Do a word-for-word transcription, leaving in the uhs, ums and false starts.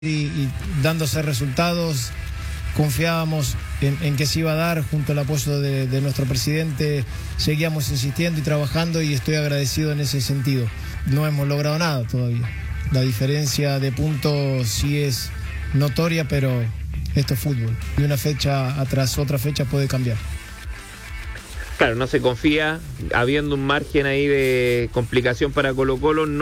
y, y dándose resultados. Confiábamos en, en que se iba a dar, junto al apoyo de, de nuestro presidente, seguíamos insistiendo y trabajando y estoy agradecido en ese sentido. No hemos logrado nada todavía. La diferencia de puntos sí es notoria, pero esto es fútbol y una fecha tras otra fecha puede cambiar. Claro, no se confía, habiendo un margen ahí de complicación para Colo-Colo, no